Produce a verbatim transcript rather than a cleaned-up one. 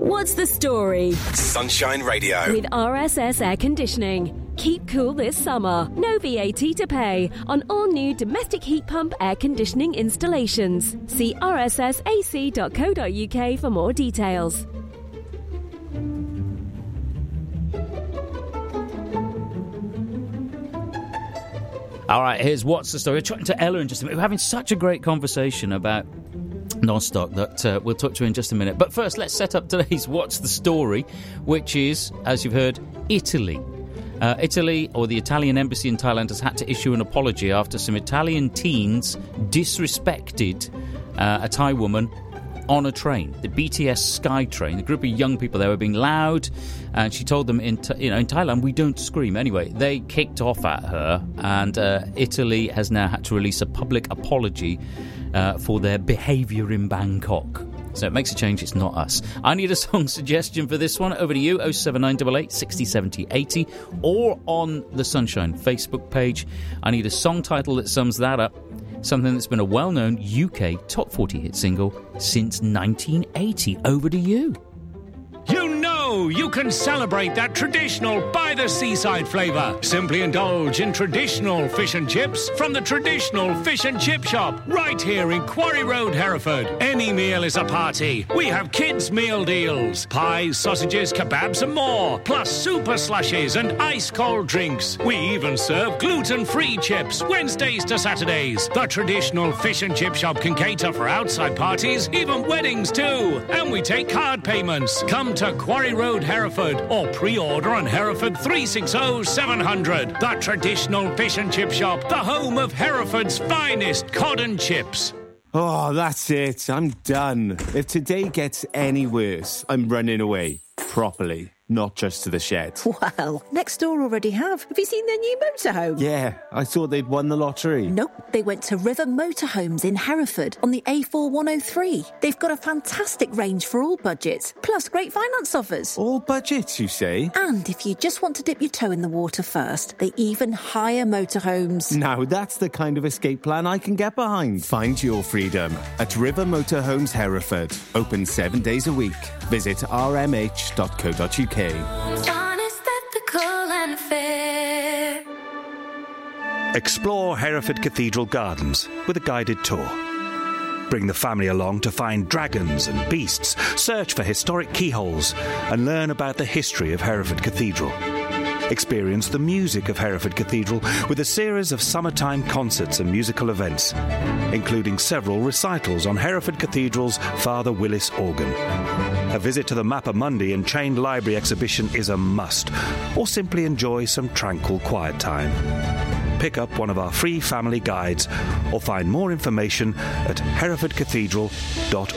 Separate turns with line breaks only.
What's the story?
Sunshine Radio.
With R S S Air Conditioning. Keep cool this summer. No V A T to pay on all new domestic heat pump air conditioning installations. See r s s a c dot co dot u k for more details.
All right, here's What's the Story. We're talking to Ella in just a minute. We're having such a great conversation about Nostoc that uh, we'll talk to you in just a minute. But first, let's set up today's What's the Story, which is, as you've heard, Italy. Uh, Italy, or the Italian embassy in Thailand, has had to issue an apology after some Italian teens disrespected uh, a Thai woman on a train, the B T S Sky Train. The group of young people there were being loud, and she told them, in Th- you know, in Thailand, we don't scream. Anyway, they kicked off at her, and uh, Italy has now had to release a public apology uh, for their behaviour in Bangkok. So it makes a change, it's not us. I need a song suggestion for this one. Over to you, oh seven nine eight eight, six oh seven oh, eight oh, or on the Sunshine Facebook page. I need a song title that sums that up. Something that's been a well-known U K top forty hit single since nineteen eighty. Over to you.
You know you can celebrate that traditional by-the-seaside flavour. Simply indulge in traditional fish and chips from the traditional fish and chip shop right here in Quarry Road, Hereford. Any meal is a party. We have kids' meal deals. Pies, sausages, kebabs and more. Plus super slushies and ice-cold drinks. We even serve gluten-free chips Wednesdays to Saturdays. The traditional fish and chip shop can cater for outside parties, even weddings too. And we take card payments. Come to Quarry Road, Hereford, or pre-order on Hereford three six zero, seven hundred. The traditional fish and chip shop, the home of Hereford's finest cod and chips.
Oh, that's it. I'm done. If today gets any worse, I'm running away. Properly. Not just to the shed.
Well, next door already have. Have you seen their new motorhome?
Yeah, I thought they'd won the lottery.
Nope, they went to River Motorhomes in Hereford on the A four one oh three. They've got a fantastic range for all budgets, plus great finance offers.
All budgets, you say?
And if you just want to dip your toe in the water first, they even hire motorhomes.
Now that's the kind of escape plan I can get behind. Find your freedom at River Motorhomes Hereford. Open seven days a week. Visit r m h dot co dot u k.
Honest, ethical and fair.
Explore Hereford Cathedral Gardens with a guided tour. Bring the family along to find dragons and beasts, search for historic keyholes, and learn about the history of Hereford Cathedral. Experience the music of Hereford Cathedral with a series of summertime concerts and musical events, including several recitals on Hereford Cathedral's Father Willis organ. A visit to the Mappa Mundi and Chained Library exhibition is a must, or simply enjoy some tranquil quiet time. Pick up one of our free family guides or find more information at hereford cathedral dot